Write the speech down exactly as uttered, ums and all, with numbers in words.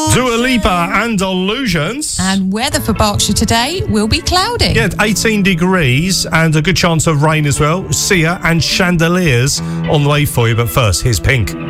Dua Lipa and Illusions. And weather for Berkshire today will be cloudy. Yeah, eighteen degrees and a good chance of rain as well. Sia and Chandeliers on the way for you. But first, here's Pink.